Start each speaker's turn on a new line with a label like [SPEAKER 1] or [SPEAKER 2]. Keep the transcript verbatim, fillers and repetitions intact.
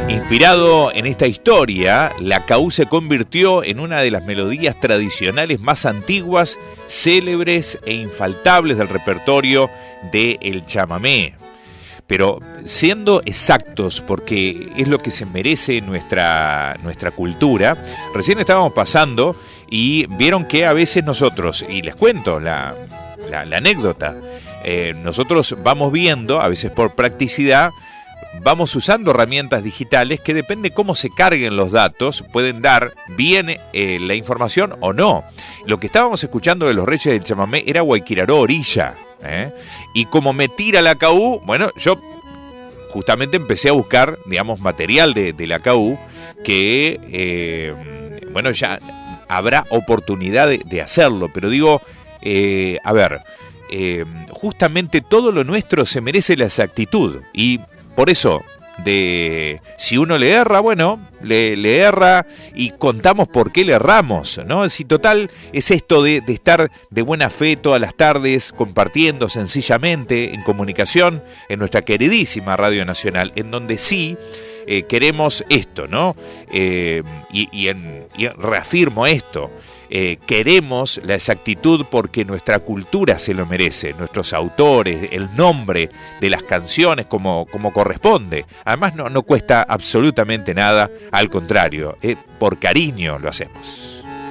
[SPEAKER 1] Inspirado en esta historia, la caú se convirtió en una de las melodías tradicionales más antiguas, célebres e infaltables del repertorio del chamamé. Pero siendo exactos, porque es lo que se merece nuestra, nuestra cultura, recién estábamos pasando y vieron que a veces nosotros, y les cuento la, la, la anécdota, eh, nosotros vamos viendo, a veces por practicidad, vamos usando herramientas digitales que depende cómo se carguen los datos, pueden dar bien eh, la información o no. Lo que estábamos escuchando de los Reyes del Chamamé era Guayquiraró Orilla, ¿eh? Y como me tira la C A U, bueno, yo justamente empecé a buscar, digamos, material de, de la C A U, que, eh, bueno, ya habrá oportunidad de, de hacerlo, pero digo, eh, a ver, eh, justamente todo lo nuestro se merece la exactitud, y por eso, de si uno le erra, bueno, le, le erra y contamos por qué le erramos, ¿no? Si total es esto de, de estar de buena fe todas las tardes, compartiendo sencillamente en comunicación en nuestra queridísima Radio Nacional, en donde sí eh, queremos esto, ¿no? Eh, y, y, en, y reafirmo esto. Eh, queremos la exactitud porque nuestra cultura se lo merece, nuestros autores, el nombre de las canciones como, como corresponde. Además no, no cuesta absolutamente nada, al contrario, eh, por cariño lo hacemos.